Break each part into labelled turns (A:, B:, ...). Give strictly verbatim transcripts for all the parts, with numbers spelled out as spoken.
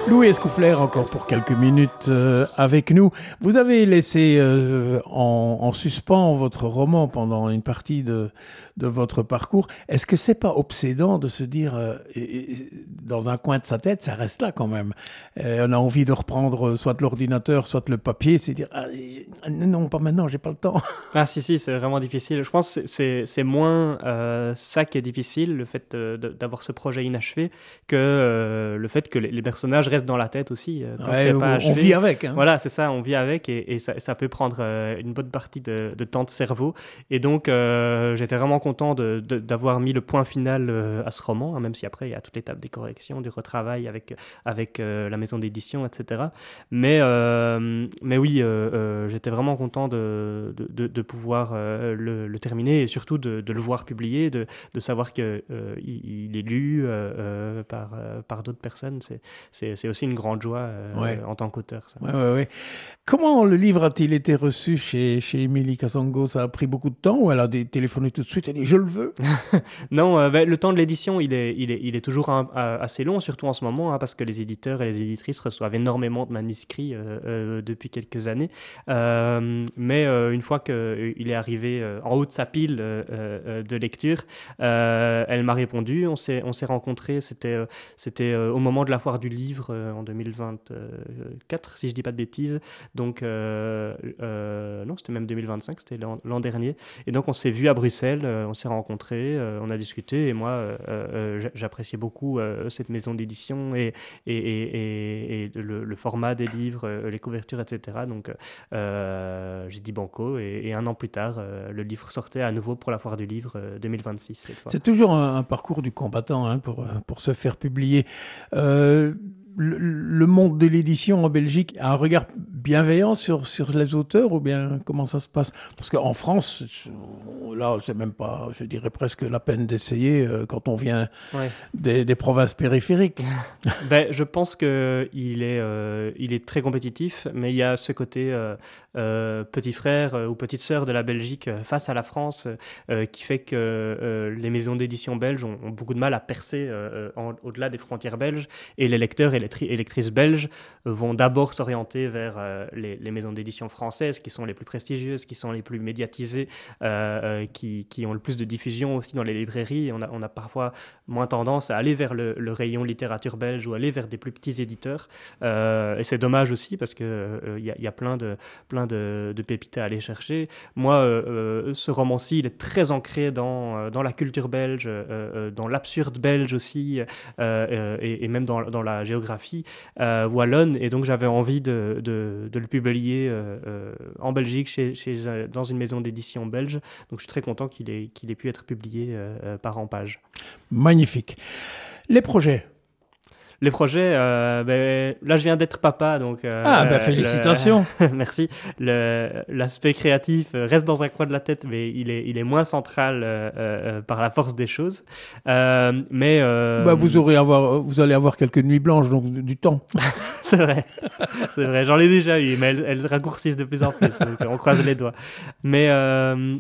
A: Louis Escoufler, encore pour quelques minutes euh, avec nous. Vous avez laissé euh, en, en suspens votre roman pendant une partie de, de votre parcours. Est-ce que c'est pas obsédant de se dire, euh, et, et, dans un coin de sa tête, ça reste là quand même. Euh, on a envie de reprendre soit l'ordinateur, soit le papier, c'est dire, ah, non, pas maintenant, j'ai pas le temps.
B: Ah si, si, c'est vraiment difficile. Je pense que c'est, c'est moins euh, ça qui est difficile, le fait de, de, d'avoir ce projet inachevé, que euh, le fait que les, les personnages restent dans la tête aussi. Euh, tant
A: Ouais,
B: que c'est pas
A: on,
B: achevé,
A: on vit avec. Hein.
B: Voilà, c'est ça, on vit avec et, et ça, ça peut prendre euh, une bonne partie de, de temps de cerveau. Et donc, euh, j'étais vraiment content de, de, d'avoir mis le point final euh, à ce roman, hein, même si après, il y a toute l'étape des corrections, du retravail avec, avec euh, la maison d'édition, et cetera. Mais, euh, mais oui, euh, euh, j'étais vraiment content de, de, de, de pouvoir euh, le, le terminer et surtout de, de le voir publié, de, de savoir qu'il euh, il est lu euh, euh, par, euh, par d'autres personnes. C'est, c'est, c'est aussi une grande joie euh,
A: Ouais.
B: en tant qu'auteur. Ça.
A: Ouais, ouais, ouais. Comment le livre a-t-il été reçu chez, chez Émilie Casongo? Ça a pris beaucoup de temps ou elle a téléphoné tout de suite et dit « je le veux »
B: Non, euh, ben, le temps de l'édition, il est, il est, il est toujours un, un, assez long, surtout en ce moment, hein, parce que les éditeurs et les éditrices reçoivent énormément de manuscrits euh, euh, depuis quelques années. Euh, mais euh, une fois qu'il est arrivé euh, en haut de sa pile euh, euh, de lecture, euh, elle m'a répondu, on s'est, on s'est rencontrés, c'était, euh, c'était euh, au moment de la foire du livre euh, en deux mille vingt-quatre, si je ne dis pas de bêtises. Donc, euh, euh, non, c'était même deux mille vingt-cinq, c'était l'an, l'an dernier. Et donc, on s'est vus à Bruxelles, euh, on s'est rencontrés, euh, on a discuté. Et moi, euh, euh, j'appréciais beaucoup euh, cette maison d'édition et, et, et, et, et le, le format des livres, euh, les couvertures, et cetera. Donc, euh, j'ai dit banco. Et, et un an plus tard, euh, le livre sortait à nouveau pour la foire du livre euh, deux mille vingt-six, cette fois.
A: C'est toujours un, un parcours du combattant hein, pour, pour se faire publier. Euh, le, le monde de l'édition en Belgique a un regard bienveillant sur, sur les auteurs ou bien comment ça se passe? Parce qu'en France, là, c'est même pas, je dirais presque la peine d'essayer euh, quand on vient ouais. des, des provinces périphériques.
B: Ben, je pense qu'il est, euh, il est très compétitif, mais il y a ce côté euh, euh, petit frère euh, ou petite sœur de la Belgique euh, face à la France euh, qui fait que euh, les maisons d'édition belges ont, ont beaucoup de mal à percer euh, en, au-delà des frontières belges et les lecteurs et les tri- et lectrices belges vont d'abord s'orienter vers euh, les, les maisons d'édition françaises qui sont les plus prestigieuses, qui sont les plus médiatisées, euh, euh, qui, qui ont le plus de diffusion aussi dans les librairies. On a, on a parfois moins tendance à aller vers le, le rayon littérature belge ou aller vers des plus petits éditeurs. Euh, et c'est dommage aussi parce qu'il euh, y, y a plein de, plein de, de pépites à aller chercher. Moi, euh, euh, ce roman-ci, il est très ancré dans, dans la culture belge, euh, dans l'absurde belge aussi, euh, et, et même dans, dans la géographie euh, wallonne. Et donc, j'avais envie de, de, de le publier euh, euh, en Belgique, chez, chez, dans une maison d'édition belge. Donc, je suis très content qu'il ait, qu'il ait pu être publié euh, par En Page.
A: Magnifique. Les projets?
B: Les projets, euh, ben, là je viens d'être papa, donc... Euh,
A: ah, ben félicitations
B: le... Merci. Le, l'aspect créatif reste dans un coin de la tête, mais il est, il est moins central euh, euh, par la force des choses. Euh, mais... Euh...
A: Bah, vous, aurez avoir, vous allez avoir quelques nuits blanches, donc du temps.
B: C'est vrai, c'est vrai, j'en ai déjà eu, mais elles, elles raccourcissent de plus en plus, donc on croise les doigts. Mais... Euh...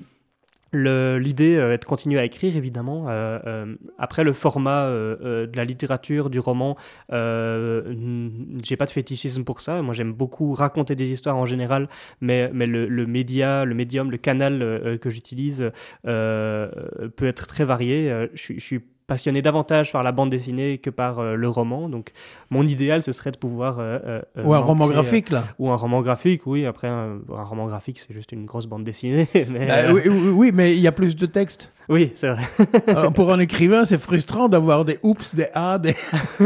B: Le, l'idée euh, est de continuer à écrire, évidemment. Euh, euh, après, le format euh, euh, de la littérature, du roman, euh, n- j'ai pas de fétichisme pour ça. Moi, j'aime beaucoup raconter des histoires en général, mais, mais le, le média, le médium, le canal euh, que j'utilise euh, peut être très varié. Euh, je, je suis passionné davantage par la bande dessinée que par euh, le roman. Donc, mon idéal, ce serait de pouvoir... Euh, euh,
A: ou un roman graphique, là.
B: Euh, ou un roman graphique, oui. Après, un, un roman graphique, c'est juste une grosse bande dessinée. Mais,
A: bah,
B: euh...
A: oui, oui, oui, mais il y a plus de texte.
B: Oui, c'est vrai.
A: Alors, pour un écrivain, c'est frustrant d'avoir des oups, des a, des...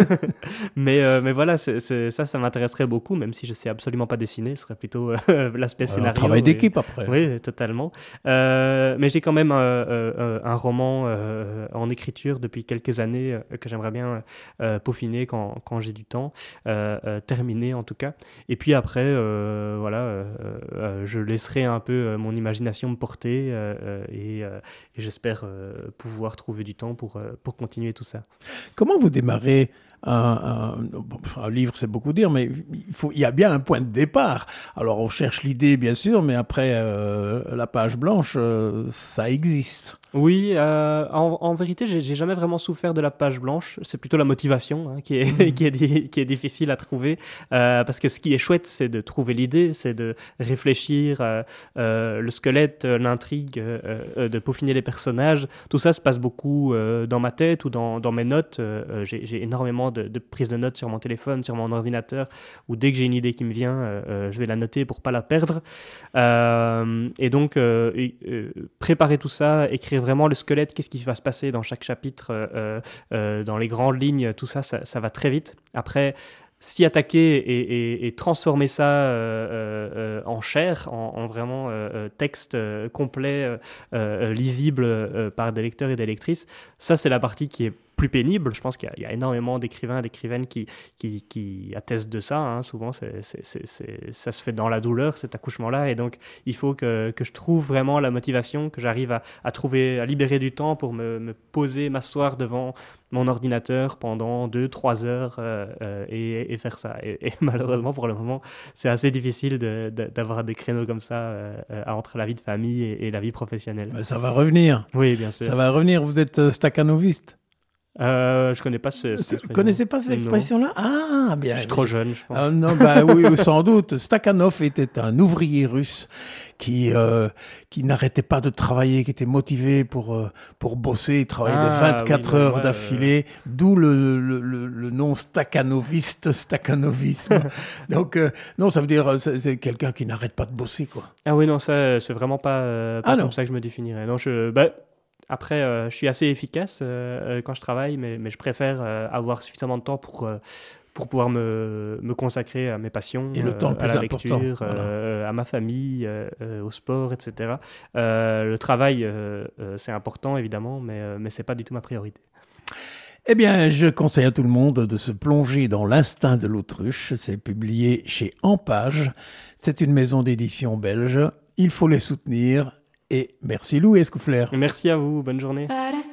B: mais, euh, mais voilà, c'est, c'est, ça, ça m'intéresserait beaucoup, même si je ne sais absolument pas dessiner. Ce serait plutôt euh, l'aspect
A: Alors,
B: scénario.
A: Un travail
B: et...
A: d'équipe, après.
B: Oui, totalement. Euh, mais j'ai quand même euh, euh, un roman euh, en écriture depuis quelques années euh, que j'aimerais bien euh, peaufiner quand, quand j'ai du temps, euh, euh, terminer en tout cas. Et puis après, euh, voilà, euh, euh, je laisserai un peu euh, mon imagination me porter euh, et, euh, et j'espère euh, pouvoir trouver du temps pour, euh, pour continuer tout ça.
A: Comment vous démarrez un, un, un livre, c'est beaucoup dire, mais il, faut, il y a bien un point de départ. Alors, on cherche l'idée, bien sûr, mais après, euh, la page blanche, euh, ça existe.
B: Oui, euh, en, en vérité, j'ai, j'ai jamais vraiment souffert de la page blanche. C'est plutôt la motivation hein, qui, est, mmh. qui, est di- qui est difficile à trouver. Euh, parce que ce qui est chouette, c'est de trouver l'idée, c'est de réfléchir, euh, euh, le squelette, euh, l'intrigue, euh, euh, de peaufiner les personnages. Tout ça se passe beaucoup euh, dans ma tête ou dans, dans mes notes. Euh, j'ai, j'ai énormément de, de prises de notes sur mon téléphone, sur mon ordinateur, où dès que j'ai une idée qui me vient, euh, euh, je vais la noter pour pas la perdre. Euh, et donc, euh, euh, préparer tout ça, écrire vraiment le squelette, qu'est-ce qui va se passer dans chaque chapitre, euh, euh, dans les grandes lignes, tout ça, ça, ça va très vite. Après, s'y attaquer et, et, et transformer ça euh, euh, en chair, en, en vraiment euh, texte euh, complet, euh, euh, lisible euh, par des lecteurs et des lectrices, ça c'est la partie qui est plus pénible. Je pense qu'il y a, il y a énormément d'écrivains et d'écrivaines qui, qui, qui attestent de ça. Hein. Souvent, c'est, c'est, c'est, c'est, ça se fait dans la douleur, cet accouchement-là. Et donc, il faut que, que je trouve vraiment la motivation, que j'arrive à, à trouver, à libérer du temps pour me, me poser, m'asseoir devant mon ordinateur pendant deux, trois heures euh, euh, et, et faire ça. Et, et malheureusement, pour le moment, c'est assez difficile de, de, d'avoir des créneaux comme ça euh, entre la vie de famille et, et la vie professionnelle.
A: Mais ça va revenir.
B: Oui, bien sûr.
A: Ça va revenir. Vous êtes stakhanoviste.
B: Euh, je connais pas ce, cette
A: Vous connaissez pas cette expression-là? Ah, bien.
B: Je suis trop jeune, je pense.
A: Euh, non, bah oui, sans doute. Stakhanov était un ouvrier russe qui euh, qui n'arrêtait pas de travailler, qui était motivé pour euh, pour bosser. Il travaillait ah, des vingt-quatre oui, heures ouais, d'affilée, euh... d'où le, le, le, le nom stakhanoviste, stakhanovisme. Donc euh, non, ça veut dire c'est, c'est quelqu'un qui n'arrête pas de bosser, quoi.
B: Ah oui, non, ça c'est vraiment pas, euh, pas
A: ah,
B: comme
A: non.
B: ça que je me définirais. Non, je bah, Après, euh, je suis assez efficace euh, quand je travaille, mais, mais je préfère euh, avoir suffisamment de temps pour, euh, pour pouvoir me, me consacrer à mes passions,
A: et le temps le
B: euh, à la
A: important,
B: lecture,
A: voilà.
B: euh, à ma famille, euh, euh, au sport, et cetera. Euh, le travail, euh, euh, c'est important, évidemment, mais, euh, mais ce n'est pas du tout ma priorité.
A: Eh bien, je conseille à tout le monde de se plonger dans l'instinct de l'autruche. C'est publié chez Empage. C'est une maison d'édition belge. Il faut les soutenir. Et merci Lou Escouflair.
B: Merci à vous, bonne journée.